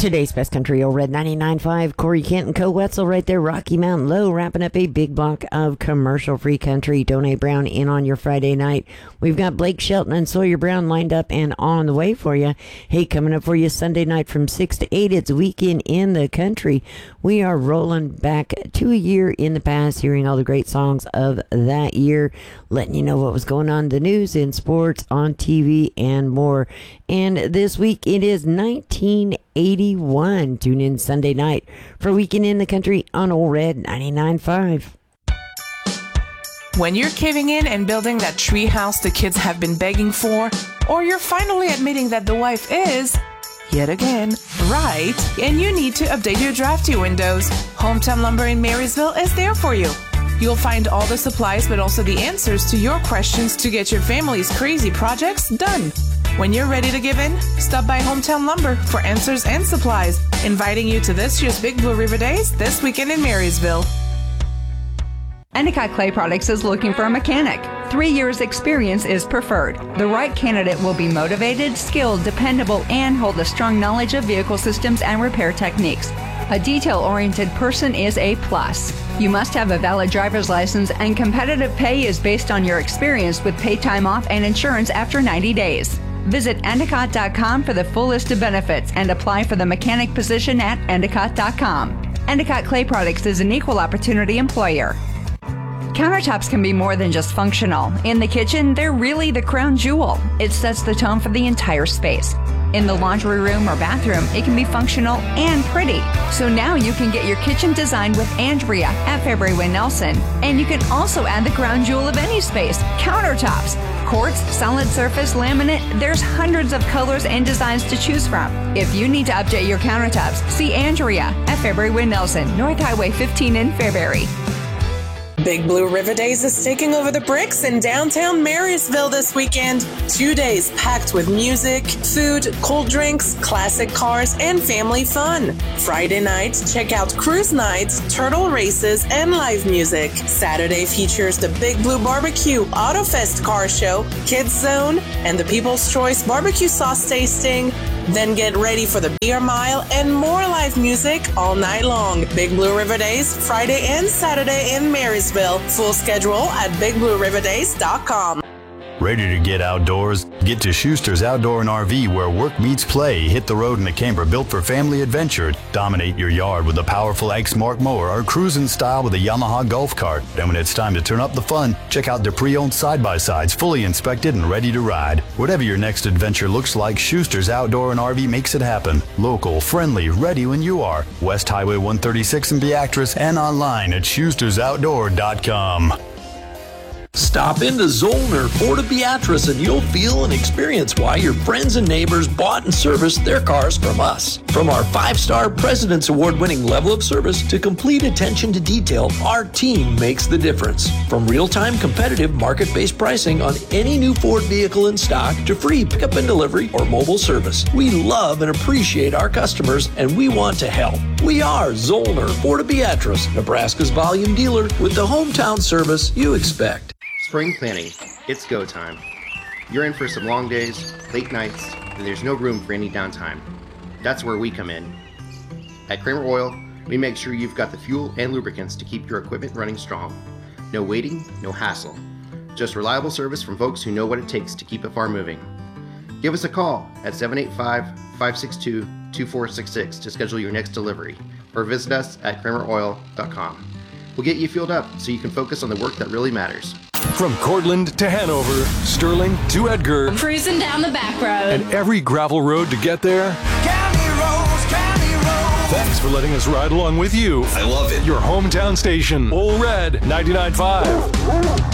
Today's Best Country, Old Red 99.5, Corey Kent and Co. Wetzel right there, Rocky Mountain Low, wrapping up a big block of commercial-free country. Donate Brown in on your Friday night. We've got Blake Shelton and Sawyer Brown lined up and on the way for you. Hey, coming up for you Sunday night from 6 to 8, it's Weekend in the Country. We are rolling back to a year in the past, hearing all the great songs of that year, letting you know what was going on in the news, in sports, on TV, and more. And this week, it is 1981. Tune in Sunday night for Weekend in the Country on Old Red 99.5. When you're caving in and building that tree house the kids have been begging for, or you're finally admitting that the wife is, yet again, right, and you need to update your drafty windows, Hometown Lumber in Marysville is there for you. You'll find all the supplies but also the answers to your questions to get your family's crazy projects done. When you're ready to give in, stop by Hometown Lumber for answers and supplies, inviting you to this year's Big Blue River Days this weekend in Marysville. Endicott Clay Products is looking for a mechanic. 3 years experience is preferred. The right candidate will be motivated, skilled, dependable, and hold a strong knowledge of vehicle systems and repair techniques. A detail-oriented person is a plus. You must have a valid driver's license, and competitive pay is based on your experience with paid time off and insurance after 90 days. Visit Endicott.com for the full list of benefits and apply for the mechanic position at Endicott.com. Endicott Clay Products is an equal opportunity employer. Countertops can be more than just functional. In the kitchen, they're really the crown jewel. It sets the tone for the entire space. In the laundry room or bathroom, it can be functional and pretty. So now you can get your kitchen designed with Andrea at February Wynn Nelson. And you can also add the crown jewel of any space, countertops. Quartz, solid surface, laminate, there's hundreds of colors and designs to choose from. If you need to update your countertops, see Andrea at February Wynn Nelson, North Highway 15 in Fairbury. Big Blue River Days is taking over the bricks in downtown Marysville this weekend. 2 days packed with music, food, cold drinks, classic cars, and family fun. Friday night, check out cruise nights, turtle races, and live music. Saturday features the Big Blue Barbecue, AutoFest car show, Kids Zone, and the People's Choice barbecue sauce tasting. Then get ready for the beer mile and more live music all night long. Big Blue River Days, Friday and Saturday in Marysville. Full schedule at bigblueriverdays.com. Ready to get outdoors? Get to Schuster's Outdoor and RV, where work meets play. Hit the road in a camper built for family adventure. Dominate your yard with a powerful Exmark mower, or cruise in style with a Yamaha golf cart. Then when it's time to turn up the fun, check out their pre-owned side-by-sides, fully inspected and ready to ride. Whatever your next adventure looks like, Schuster's Outdoor and RV makes it happen. Local, friendly, ready when you are. West Highway 136 in Beatrice, and online at schustersoutdoor.com. Stop into Zollner Ford of Beatrice and you'll feel and experience why your friends and neighbors bought and serviced their cars from us. From our 5-star President's Award-winning level of service to complete attention to detail, our team makes the difference. From real-time competitive market-based pricing on any new Ford vehicle in stock to free pickup and delivery or mobile service, we love and appreciate our customers and we want to help. We are Zollner Ford of Beatrice, Nebraska's volume dealer with the hometown service you expect. Spring planning, it's go time. You're in for some long days, late nights, and there's no room for any downtime. That's where we come in. At Kramer Oil, we make sure you've got the fuel and lubricants to keep your equipment running strong. No waiting, no hassle. Just reliable service from folks who know what it takes to keep a farm moving. Give us a call at 785-562-2466 to schedule your next delivery, or visit us at krameroil.com. We'll get you fueled up so you can focus on the work that really matters. From Cortland to Hanover, Sterling to Edgar, cruising down the back road, and every gravel road to get there. County roads, county roads. Thanks for letting us ride along with you. I love it. Your hometown station, Old Red 99.5.